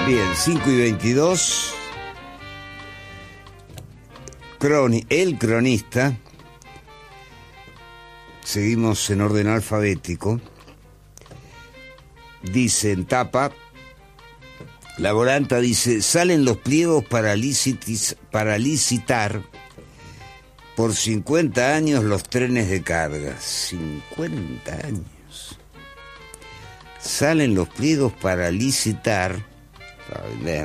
Bien, 5:22. El cronista. Seguimos en orden alfabético. Dice en tapa, la volanta dice, salen los pliegos para licitar por 50 años los trenes de carga. 50 años. Salen los pliegos para licitar, para vender,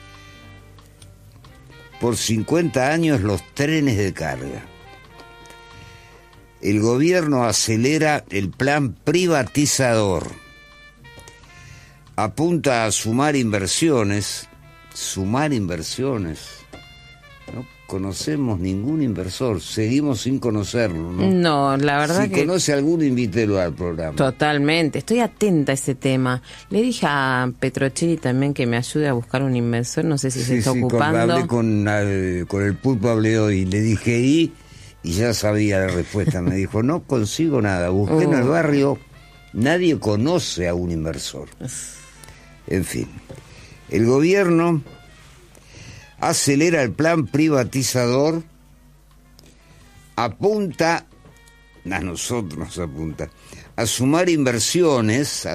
por 50 años los trenes de carga. El gobierno acelera el plan privatizador. Apunta a sumar inversiones. No conocemos ningún inversor, seguimos sin conocerlo, ¿no? No, la verdad si que... Si conoce alguno, invítelo al programa. Totalmente, estoy atenta a ese tema. Le dije a Petrocelli también que me ayude a buscar un inversor, no sé si se está ocupando. Hablé con el Pulpo, hablé hoy, le dije y ya sabía la respuesta. Me dijo, no consigo nada, busqué en el barrio, nadie conoce a un inversor. En fin, el gobierno acelera el plan privatizador, apunta a sumar inversiones,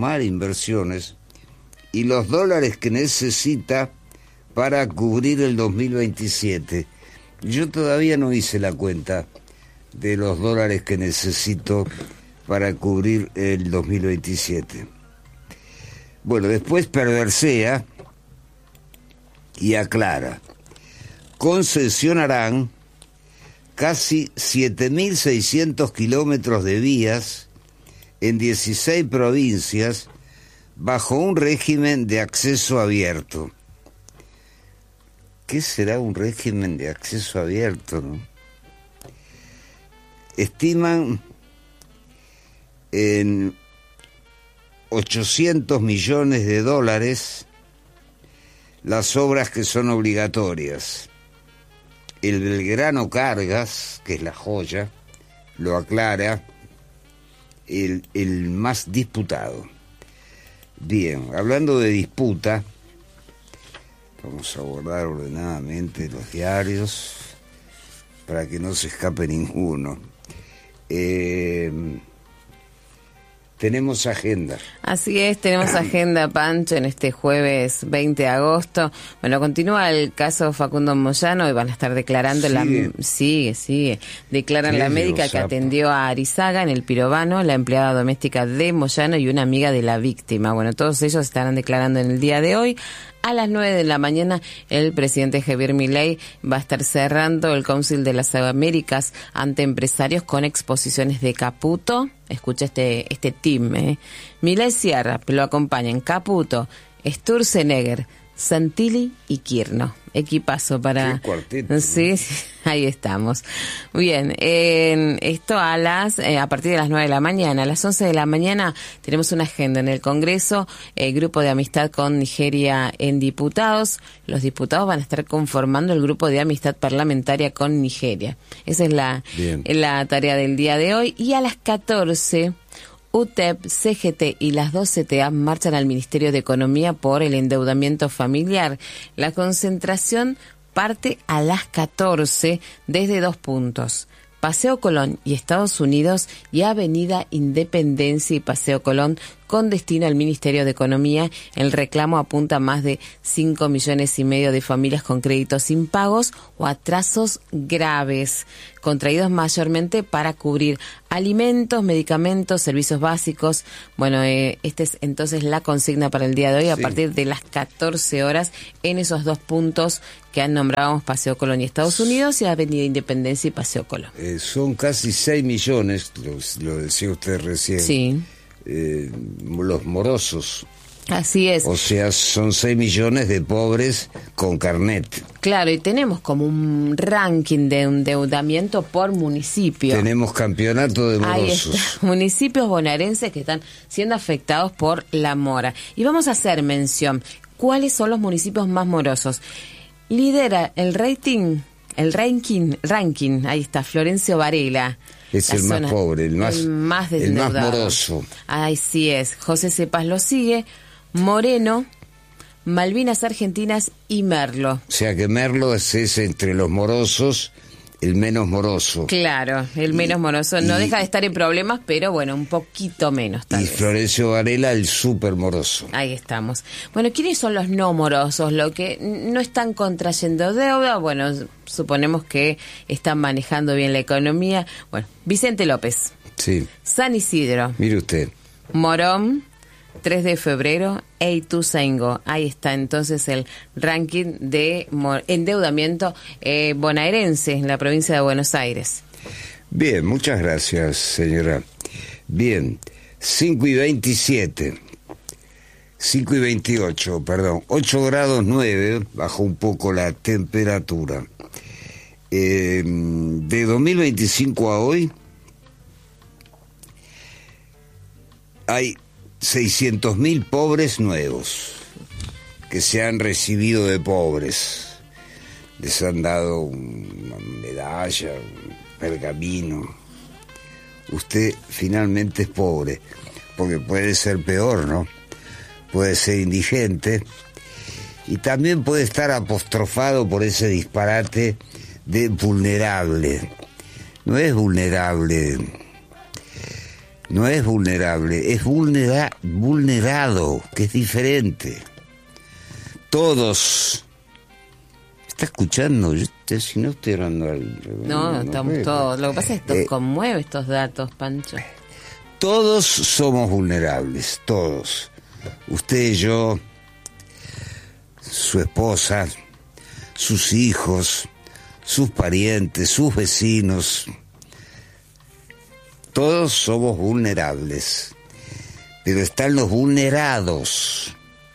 y los dólares que necesita para cubrir el 2027. Yo todavía no hice la cuenta de los dólares que necesito para cubrir el 2027. Bueno, después perversea y aclara. Concesionarán casi 7.600 kilómetros de vías en 16 provincias bajo un régimen de acceso abierto. ¿Qué será un régimen de acceso abierto, no? Estiman en $800 millones las obras que son obligatorias. El Belgrano Cargas, que es la joya, lo aclara, el más disputado. Bien, hablando de disputa, vamos a guardar ordenadamente los diarios para que no se escape ninguno. Tenemos agenda. Así es, tenemos agenda, Pancho, en este jueves 20 de agosto. Bueno, continúa el caso Facundo Moyano y van a estar declarando sigue. Declaran la médica que atendió a Arizaga en el Pirobano, la empleada doméstica de Moyano y una amiga de la víctima. Bueno, todos ellos estarán declarando en el día de hoy. A las 9 de la mañana, el presidente Javier Milei va a estar cerrando el Council de las Américas ante empresarios con exposiciones de Caputo. Escucha este team, Milei cierra, lo acompañan Caputo, Sturzenegger, Santilli y Kirchner. Equipazo para... Qué cuarteto, sí, ahí estamos. Bien, esto a partir de las 9 de la mañana. A las 11 de la mañana tenemos una agenda en el Congreso, grupo de amistad con Nigeria en diputados. Los diputados van a estar conformando el grupo de amistad parlamentaria con Nigeria. Esa es la tarea del día de hoy. Y a las 14... UTEP, CGT y las dos CTA marchan al Ministerio de Economía por el endeudamiento familiar. La concentración parte a las 14 desde 2 puntos. Paseo Colón y Estados Unidos y Avenida Independencia y Paseo Colón con destino al Ministerio de Economía. El reclamo apunta a más de 5,5 millones de familias con créditos impagos o atrasos graves, contraídos mayormente para cubrir alimentos, medicamentos, servicios básicos. Bueno, esta es entonces la consigna para el día de hoy, a partir de las 14 horas, en esos 2 puntos que nombramos, Paseo Colón y Estados Unidos, y Avenida Independencia y Paseo Colón. Son casi 6 millones, lo decía usted recién. Sí. Los morosos. Así es. O sea, son 6 millones de pobres con carnet. Claro, y tenemos como un ranking de endeudamiento por municipio. Tenemos campeonato de morosos. Ahí está. Municipios bonaerenses que están siendo afectados por la mora. Y vamos a hacer mención. ¿Cuáles son los municipios más morosos? Lidera el ranking, ahí está, Florencio Varela. Es el más pobre, el más moroso. Así es. José Cepaz lo sigue. Moreno, Malvinas Argentinas y Merlo. O sea que Merlo es entre los morosos el menos moroso. Claro, el menos moroso. No deja de estar en problemas, pero bueno, un poquito menos tal vez. Florencio Varela, el súper moroso. Ahí estamos. Bueno, ¿quiénes son los no morosos? Los que no están contrayendo deuda, bueno, suponemos que están manejando bien la economía. Bueno, Vicente López. Sí. San Isidro. Mire usted. Morón, 3 de febrero, e Ituzaingó. Ahí está entonces el ranking de endeudamiento bonaerense en la provincia de Buenos Aires. Bien, muchas gracias, señora. Bien, 5:27, 5:28, perdón, 8 grados 9, bajó un poco la temperatura. De 2025 a hoy, hay 600.000 pobres nuevos que se han recibido de pobres. Les han dado una medalla, un pergamino. Usted finalmente es pobre, porque puede ser peor, ¿no? Puede ser indigente y también puede estar apostrofado por ese disparate de vulnerable. No es vulnerable. No es vulnerable, es vulnerado, que es diferente. Todos. ¿Está escuchando? Si no estoy hablando No, estamos todos. Lo que pasa es que esto conmueve estos datos, Pancho. Todos somos vulnerables, todos. Usted y yo, su esposa, sus hijos, sus parientes, sus vecinos. Todos somos vulnerables, pero están los vulnerados.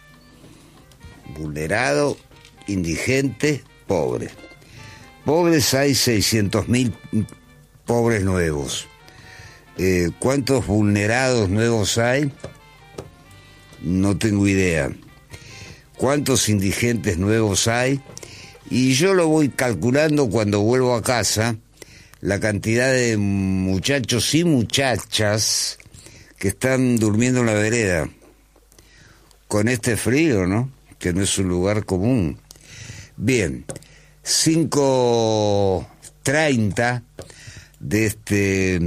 Vulnerado, indigente, pobre. Pobres hay 600.000 pobres nuevos. ¿Cuántos vulnerados nuevos hay? No tengo idea. ¿Cuántos indigentes nuevos hay? Y yo lo voy calculando cuando vuelvo a casa, la cantidad de muchachos y muchachas que están durmiendo en la vereda con este frío, ¿no? Que no es un lugar común. Bien, 5:30 de este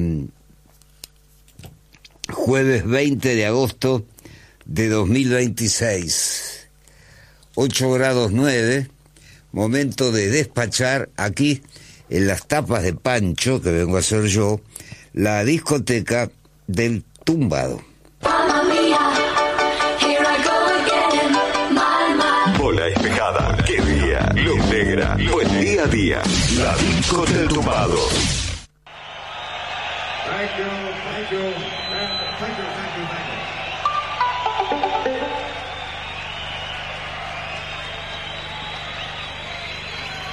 jueves 20 de agosto de 2026. 8 grados 9, momento de despachar aquí en las tapas de Pancho, que vengo a hacer yo, la discoteca del tumbado. Bola despejada, qué día, luz negra, buen día a día, la disco del tumbado. Thank you, thank you, thank you, thank you, thank you.